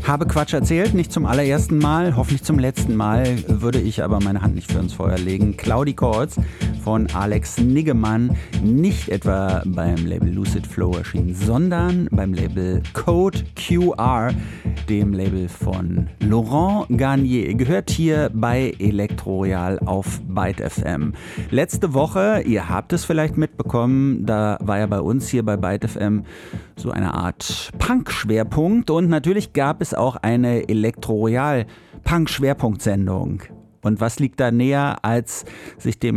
Habe Quatsch erzählt, nicht zum allerersten Mal, hoffentlich zum letzten Mal, würde ich aber meine Hand nicht für ins Feuer legen. Cloudy Chords von Alex Niggemann, nicht etwa beim Label Lucid Flow erschienen, sondern beim Label Code QR, dem Label von Laurent Garnier. Gehört hier bei Elektro Royal auf Byte FM. Letzte Woche, ihr habt es vielleicht mitbekommen, da war ja bei uns hier bei Byte FM so eine Art Punk-Schwerpunkt und natürlich gab es auch eine Elektro Royal Punk-Schwerpunktsendung. Und was liegt da näher, als sich dem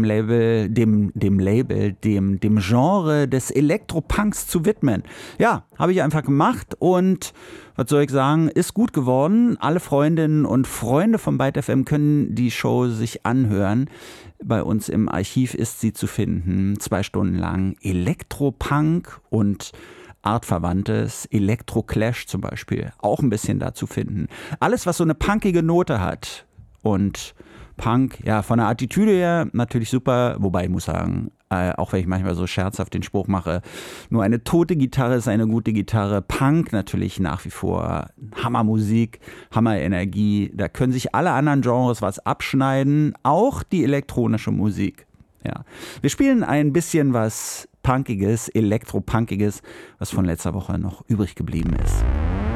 Genre des Elektropunks zu widmen? Ja, habe ich einfach gemacht und was soll ich sagen, ist gut geworden. Alle Freundinnen und Freunde von Byte FM können die Show sich anhören. Bei uns im Archiv ist sie zu finden, 2 Stunden lang Elektropunk und artverwandtes, Elektro-Clash zum Beispiel, auch ein bisschen da zu finden. Alles, was so eine punkige Note hat und Punk, ja, von der Attitüde her natürlich super, wobei ich muss sagen, auch wenn ich manchmal so scherzhaft den Spruch mache, nur eine tote Gitarre ist eine gute Gitarre. Punk natürlich nach wie vor Hammermusik, Hammerenergie, da können sich alle anderen Genres was abschneiden, auch die elektronische Musik. Ja. Wir spielen ein bisschen was Punkiges, Elektro-Punkiges, was von letzter Woche noch übrig geblieben ist.